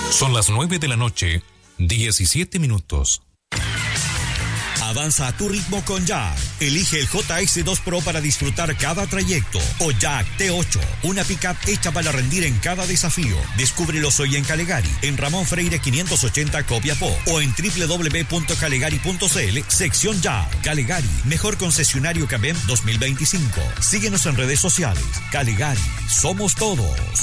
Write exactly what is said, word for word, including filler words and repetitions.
Son las nueve de la noche, diecisiete minutos. Avanza a tu ritmo con Jack. Elige el J S dos Pro para disfrutar cada trayecto. O Jack T ocho, una pickup hecha para rendir en cada desafío. Descúbrelos hoy en Calegari, en Ramón Freire quinientos ochenta Copiapó, o en doble u doble u doble u punto calegari punto c l, sección Jack. Calegari, mejor concesionario C A B E M dos mil veinticinco. Síguenos en redes sociales. Calegari, somos todos.